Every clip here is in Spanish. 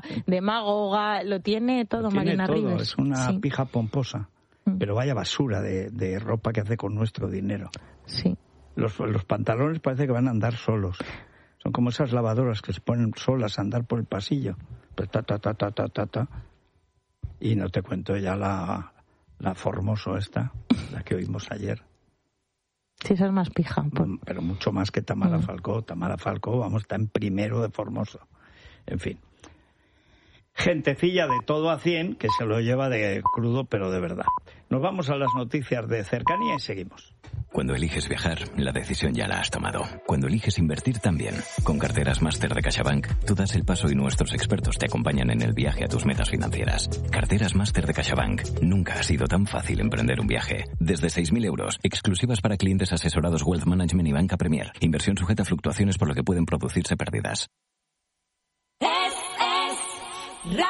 demagoga, lo tiene todo, Marina Rivers. Es una pija pomposa, pero vaya basura de ropa que hace con nuestro dinero. Sí. Los pantalones parece que van a andar solos. Son como esas lavadoras que se ponen solas a andar por el pasillo. Pues ta. Y no te cuento ya la Formoso esta, la que oímos ayer. Sí, esa es más pija. Pero mucho más que Tamara Falcó. Tamara Falcó, vamos, está en primero de Formoso. En fin. Gentecilla de todo a 100 que se lo lleva de crudo, pero de verdad. Nos vamos a las noticias de cercanía y seguimos. Cuando eliges viajar, la decisión ya la has tomado. Cuando eliges invertir también. Con Carteras Máster de CaixaBank, tú das el paso y nuestros expertos te acompañan en el viaje a tus metas financieras. Carteras Máster de CaixaBank. Nunca ha sido tan fácil emprender un viaje. Desde 6.000 euros, exclusivas para clientes asesorados Wealth Management y Banca Premier. Inversión sujeta a fluctuaciones por lo que pueden producirse pérdidas. Radio.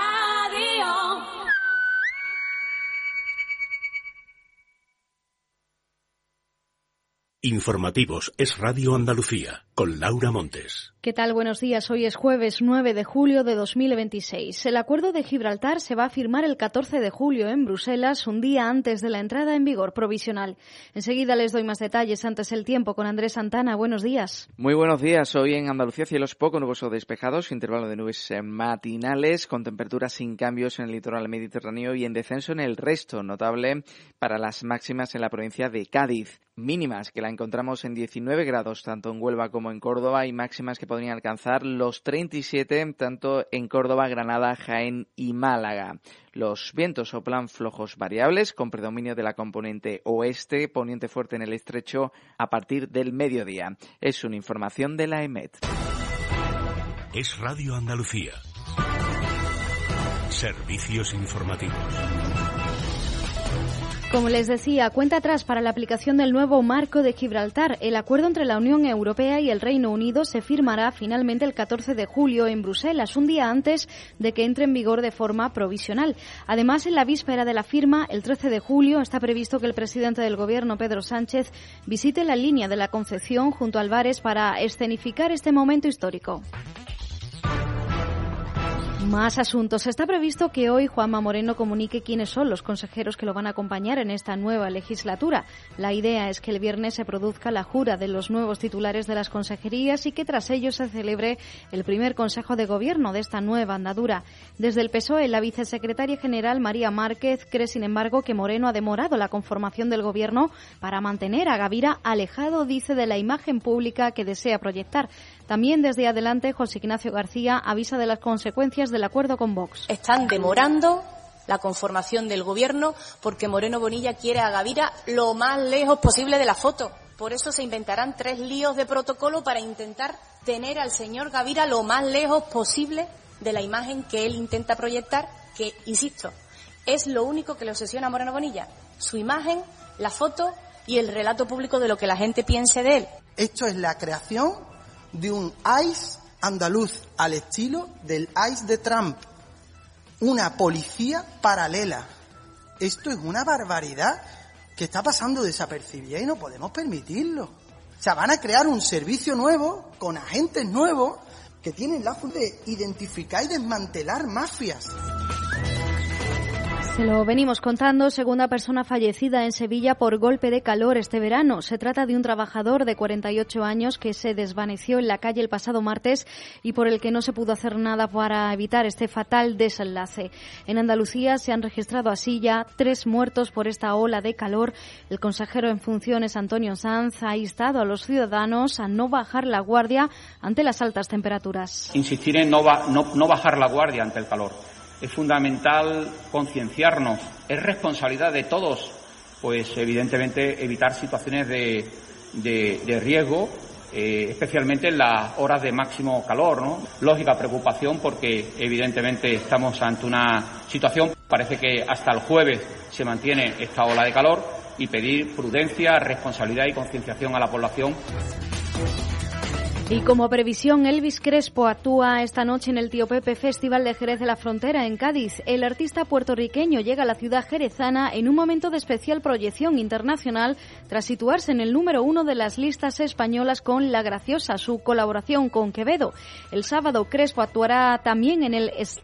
Informativos Es Radio Andalucía, con Laura Montes. ¿Qué tal? Buenos días. Hoy es jueves 9 de julio de 2026. El acuerdo de Gibraltar se va a firmar el 14 de julio en Bruselas, un día antes de la entrada en vigor provisional. Enseguida les doy más detalles. Antes el tiempo con Andrés Santana. Buenos días. Muy buenos días. Hoy en Andalucía cielos poco nubosos despejados, intervalo de nubes matinales, con temperaturas sin cambios en el litoral mediterráneo y en descenso en el resto, notable para las máximas en la provincia de Cádiz. Mínimas que la encontramos en 19 grados tanto en Huelva como en Córdoba y máximas que podrían alcanzar los 37 tanto en Córdoba, Granada, Jaén y Málaga. Los vientos soplan flojos variables con predominio de la componente oeste, poniente fuerte en el estrecho a partir del mediodía. Es una información de la EMET. Es Radio Andalucía. Servicios informativos. Como les decía, cuenta atrás para la aplicación del nuevo marco de Gibraltar. El acuerdo entre la Unión Europea y el Reino Unido se firmará finalmente el 14 de julio en Bruselas, un día antes de que entre en vigor de forma provisional. Además, en la víspera de la firma, el 13 de julio, está previsto que el presidente del Gobierno, Pedro Sánchez, visite la línea de la Concepción junto a Albares para escenificar este momento histórico. Más asuntos. Está previsto que hoy Juanma Moreno comunique quiénes son los consejeros que lo van a acompañar en esta nueva legislatura. La idea es que el viernes se produzca la jura de los nuevos titulares de las consejerías y que tras ello se celebre el primer Consejo de Gobierno de esta nueva andadura. Desde el PSOE, la vicesecretaria general María Márquez cree, sin embargo, que Moreno ha demorado la conformación del Gobierno para mantener a Gavira alejado, dice, de la imagen pública que desea proyectar. También desde Adelante, José Ignacio García avisa de las consecuencias del acuerdo con Vox. Están demorando la conformación del Gobierno porque Moreno Bonilla quiere a Gavira lo más lejos posible de la foto. Por eso se inventarán 3 líos de protocolo para intentar tener al señor Gavira lo más lejos posible de la imagen que él intenta proyectar, que, insisto, es lo único que le obsesiona a Moreno Bonilla. Su imagen, la foto y el relato público de lo que la gente piense de él. Esto es la creación de un ICE andaluz al estilo del ICE de Trump. Una policía paralela. Esto es una barbaridad que está pasando desapercibida y no podemos permitirlo. O sea, van a crear un servicio nuevo con agentes nuevos que tienen la función de identificar y desmantelar mafias. Se lo venimos contando. Segunda persona fallecida en Sevilla por golpe de calor este verano. Se trata de un trabajador de 48 años que se desvaneció en la calle el pasado martes y por el que no se pudo hacer nada para evitar este fatal desenlace. En Andalucía se han registrado así ya 3 muertos por esta ola de calor. El consejero en funciones, Antonio Sanz, ha instado a los ciudadanos a no bajar la guardia ante las altas temperaturas. Insistir en no bajar la guardia ante el calor. Es fundamental concienciarnos, es responsabilidad de todos, pues evidentemente evitar situaciones de riesgo, especialmente en las horas de máximo calor, ¿no? Lógica preocupación porque evidentemente estamos ante una situación, parece que hasta el jueves se mantiene esta ola de calor, y pedir prudencia, responsabilidad y concienciación a la población. Y como previsión, Elvis Crespo actúa esta noche en el Tío Pepe Festival de Jerez de la Frontera, en Cádiz. El artista puertorriqueño llega a la ciudad jerezana en un momento de especial proyección internacional tras situarse en el número 1 de las listas españolas con La Graciosa, su colaboración con Quevedo. El sábado, Crespo actuará también en el